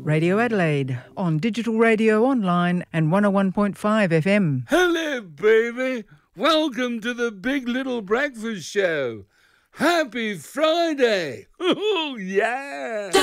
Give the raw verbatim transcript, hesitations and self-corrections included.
Radio Adelaide on digital radio, online and one oh one point five F M. Hello, baby. Welcome to the Big Little Breakfast Show. Happy Friday. Oh, yeah.